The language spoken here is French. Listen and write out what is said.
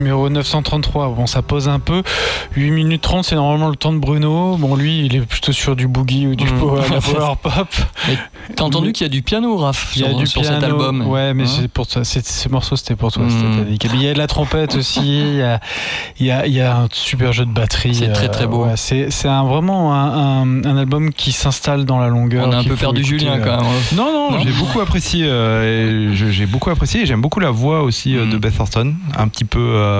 Numéro 933, bon ça pose un peu. 8 minutes 30, c'est normalement le temps de Bruno. Bon, lui, il est plutôt sur du boogie ou du power pop. Et t'as entendu qu'il y a du piano, Raph, sur cet album. Ouais, mais c'est pour toi. Ce morceau, c'était pour toi. Il y a de la trompette aussi. Il y a un super jeu de batterie. C'est très très beau. Ouais, c'est vraiment un album qui s'installe dans la longueur. On a un peu perdu Julien quand même. Non, j'ai beaucoup apprécié. J'ai beaucoup apprécié. Et j'aime beaucoup la voix aussi de Beth Orton. Un petit peu